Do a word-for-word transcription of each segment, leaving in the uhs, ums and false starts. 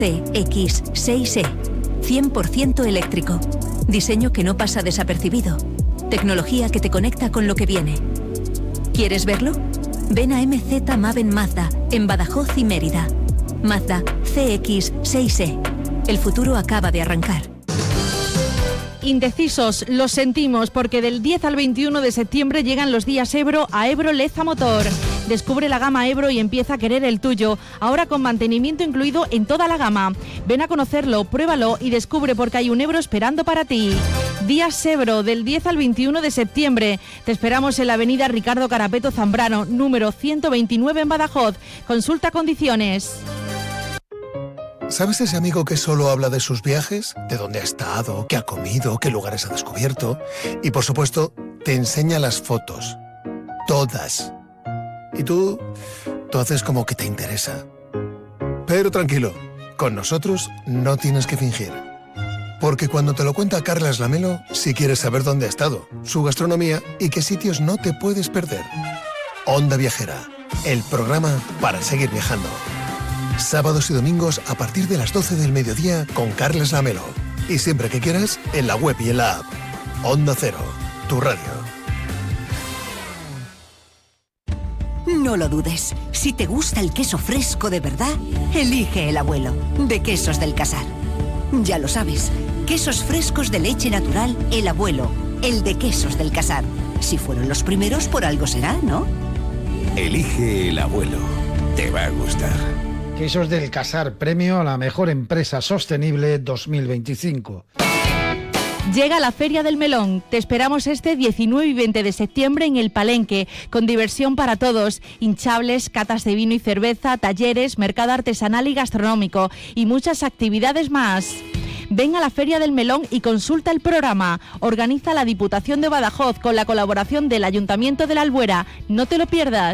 C X seis E, cien por ciento eléctrico. Diseño que no pasa desapercibido. Tecnología que te conecta con lo que viene. ¿Quieres verlo? Ven a M Z Maven Mazda, en Badajoz y Mérida. Mazda C X seis E. El futuro acaba de arrancar. Indecisos, lo sentimos, porque del diez al veintiuno de septiembre llegan los días Ebro a Ebro Leza Motor. Descubre la gama Ebro y empieza a querer el tuyo, ahora con mantenimiento incluido en toda la gama. Ven a conocerlo, pruébalo y descubre por qué hay un Ebro esperando para ti. Días Ebro, del diez al veintiuno de septiembre. Te esperamos en la avenida Ricardo Carapeto Zambrano, número ciento veintinueve en Badajoz. Consulta condiciones. ¿Sabes ese amigo que solo habla de sus viajes? De dónde ha estado, qué ha comido, qué lugares ha descubierto. Y por supuesto, te enseña las fotos. Todas. Y tú, tú haces como que te interesa. Pero tranquilo, con nosotros no tienes que fingir. Porque cuando te lo cuenta Carlas Lamelo, sí quieres saber dónde ha estado, su gastronomía y qué sitios no te puedes perder. Onda Viajera, el programa para seguir viajando. Sábados y domingos a partir de las doce del mediodía con Carlas Lamelo. Y siempre que quieras, en la web y en la app. Onda Cero, tu radio. No lo dudes. Si te gusta el queso fresco de verdad, elige El Abuelo, de Quesos del Casar. Ya lo sabes, quesos frescos de leche natural El Abuelo, el de Quesos del Casar. Si fueron los primeros, por algo será, ¿no? Elige El Abuelo. Te va a gustar. Quesos del Casar, premio a la mejor empresa sostenible dos mil veinticinco. Llega la Feria del Melón. Te esperamos este diecinueve y veinte de septiembre en el Palenque, con diversión para todos, hinchables, catas de vino y cerveza, talleres, mercado artesanal y gastronómico y muchas actividades más. Ven a la Feria del Melón y consulta el programa. Organiza la Diputación de Badajoz con la colaboración del Ayuntamiento de la Albuera. No te lo pierdas.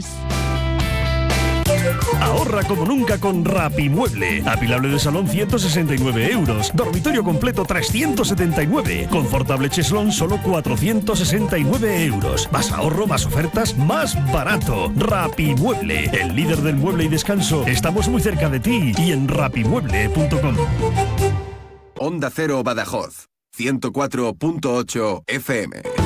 Ahorra como nunca con Rapimueble. Apilable de salón ciento sesenta y nueve euros. Dormitorio completo trescientos setenta y nueve. Confortable cheslón solo cuatrocientos sesenta y nueve euros. Más ahorro, más ofertas, más barato. Rapimueble, el líder del mueble y descanso. Estamos muy cerca de ti y en rapimueble punto com. Onda Cero Badajoz, ciento cuatro punto ocho F M.